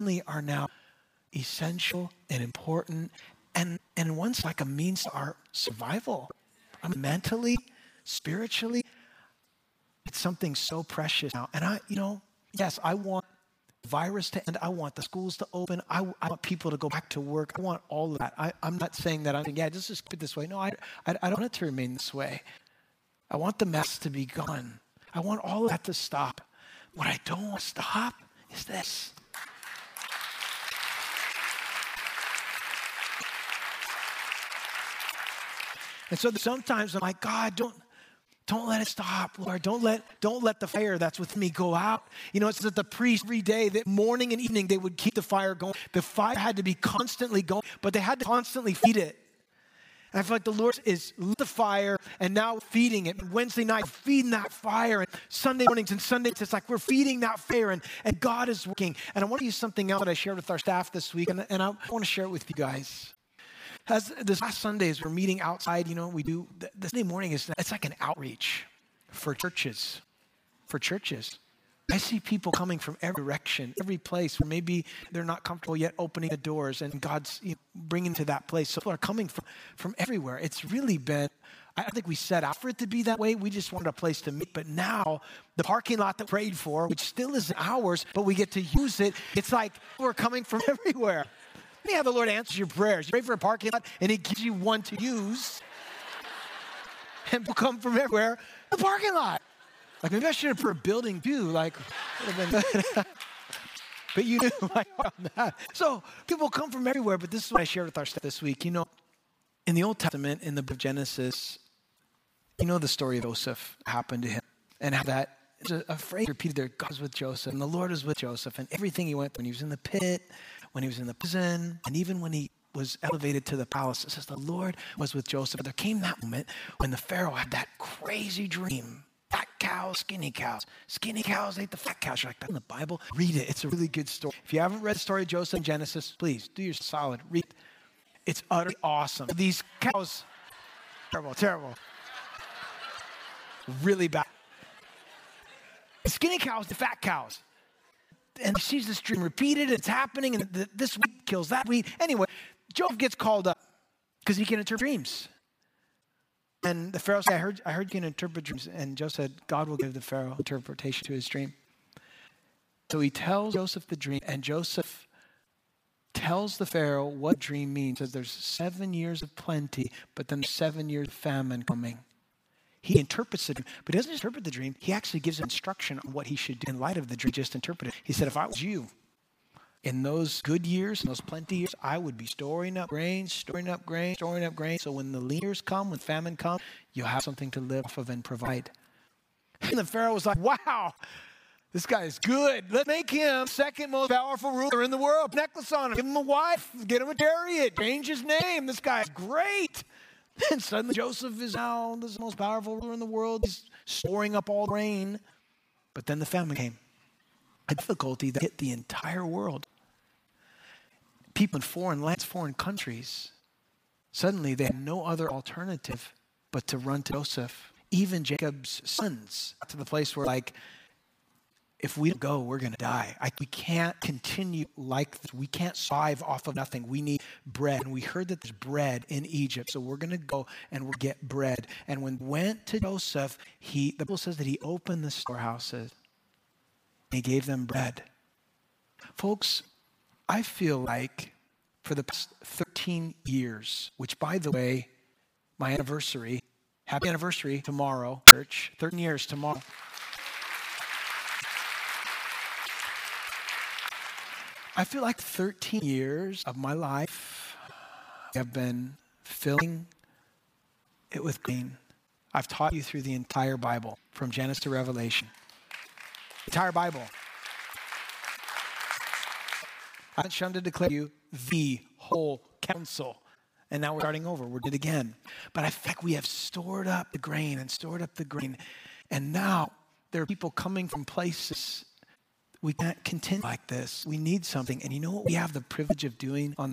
suddenly are now essential and important, and once like a means to our survival. Mentally, spiritually, it's something so precious now. And yes, I want virus to end. I want the schools to open. I want people to go back to work. I want all of that. I'm not saying that I'm saying, yeah, just keep it this way. No, I don't want it to remain this way. I want the mess to be gone. I want all of that to stop. What I don't want to stop is this. And so sometimes I'm like, God, don't let it stop, Lord. Don't let the fire that's with me go out. You know, it's that the priest every day, that morning and evening, they would keep the fire going. The fire had to be constantly going, but they had to constantly feed it. And I feel like the Lord is lit the fire and now feeding it. And Wednesday night, feeding that fire. And Sunday mornings and Sundays, it's like we're feeding that fire and God is working. And I want to use something else that I shared with our staff this week, and I want to share it with you guys. As this last Sunday, as we're meeting outside, you know, we do, the Sunday morning it's like an outreach for churches. I see people coming from every direction, every place where maybe they're not comfortable yet opening the doors, and God's bringing to that place. So people are coming from everywhere. It's really been, I don't think we set out for it to be that way. We just wanted a place to meet. But now the parking lot that we prayed for, which still isn't ours, but we get to use it. It's like we're coming from everywhere. How the Lord answers your prayers. You pray for a parking lot, and He gives you one to use. And people come from everywhere. The parking lot. Like, maybe I should have put a building too. Like, would have been good. But you knew my heart on that. So people come from everywhere. But this is what I shared with our staff this week. You know, in the Old Testament, in the book of Genesis, you know the story of Joseph happened to him, and how that is a phrase repeated there. God was with Joseph, and the Lord was with Joseph, and everything he went through, when he was in the pit, when he was in the prison, and even when he was elevated to the palace. It says the Lord was with Joseph. But there came that moment when the Pharaoh had that crazy dream. Fat cows, skinny cows. Skinny cows ate the fat cows. You're like, that's in the Bible? Read it. It's a really good story. If you haven't read the story of Joseph in Genesis, please do your solid. Read it. It's utterly awesome. These cows, terrible. Really bad. The skinny cows, the fat cows. And he sees this dream repeated. It's happening, and this wheat kills that wheat. Anyway, Joseph gets called up because he can interpret dreams. And the Pharaoh said, I heard you can interpret dreams. And Joseph said, God will give the Pharaoh interpretation to his dream. So he tells Joseph the dream, and Joseph tells the Pharaoh what dream means. He says there's 7 years of plenty, but then 7 years of famine coming. He interprets the dream, but he doesn't interpret the dream. He actually gives instruction on what he should do in light of the dream, just interpret it. He said, if I was you, in those good years, in those plenty years, I would be storing up grain. So when the lean years come, when famine comes, you'll have something to live off of and provide. And the Pharaoh was like, wow, this guy is good. Let's make him second most powerful ruler in the world. Necklace on him. Give him a wife. Get him a chariot. Change his name. This guy is great. And suddenly Joseph is now the most powerful ruler in the world. He's storing up all the grain. But then the famine came. A difficulty that hit the entire world. People in foreign lands, foreign countries, suddenly they had no other alternative but to run to Joseph. Even Jacob's sons, to the place where, like, if we don't go, we're going to die. We can't continue like this. We can't survive off of nothing. We need bread. And we heard that there's bread in Egypt, so we're going to go and we'll get bread. And when we went to Joseph, the Bible says that he opened the storehouses. He gave them bread. Folks, I feel like for the past 13 years, which, by the way, my anniversary, happy anniversary tomorrow, church, 13 years tomorrow. I feel like 13 years of my life have been filling it with grain. I've taught you through the entire Bible, from Genesis to Revelation. Entire Bible. I haven't shunned to declare you the whole counsel. And now we're starting over. We're doing it again. But I feel like we have stored up the grain. And now there are people coming from places. We can't continue like this. We need something. And you know what we have the privilege of doing on